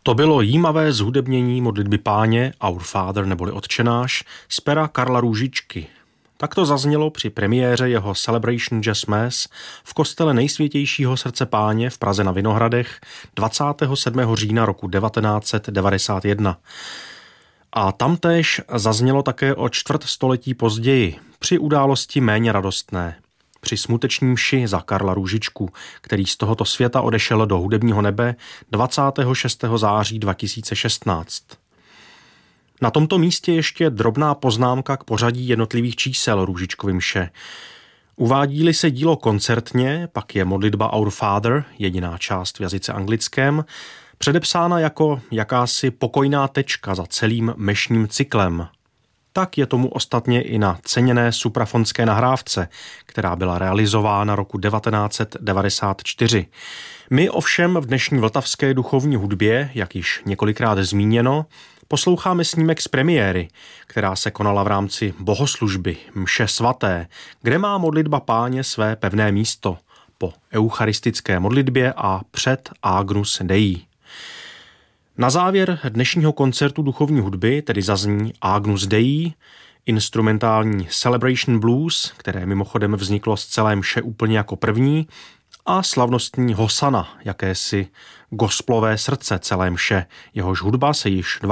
To bylo jímavé zhudebnění modlitby Páně, Our Father neboli Otčenáš, z pera Karla Růžičky. Tak to zaznělo při premiéře jeho Celebration Jazz Mass v kostele Nejsvětějšího srdce Páně v Praze na Vinohradech 27. října roku 1991. A tamtéž zaznělo také o čtvrt století později, při události méně radostné, při smuteční mši za Karla Růžičku, který z tohoto světa odešel do hudebního nebe 26. září 2016. Na tomto místě ještě drobná poznámka k pořadí jednotlivých čísel Růžičkovy mše. Uvádí-li se dílo koncertně, pak je modlitba Our Father, jediná část v jazyce anglickém, předepsána jako jakási pokojná tečka za celým mešním cyklem. Tak je tomu ostatně i na ceněné suprafonské nahrávce, která byla realizována roku 1994. My ovšem v dnešní vltavské duchovní hudbě, jak již několikrát zmíněno, posloucháme snímek z premiéry, která se konala v rámci bohoslužby mše svaté, kde má modlitba Páně své pevné místo po eucharistické modlitbě a před Agnus Dei. Na závěr dnešního koncertu duchovní hudby tedy zazní Agnus Dei, instrumentální Celebration Blues, které mimochodem vzniklo z celé mše úplně jako první, a slavnostní Hosana, jakési gospelové srdce celé mše, jehož hudba se již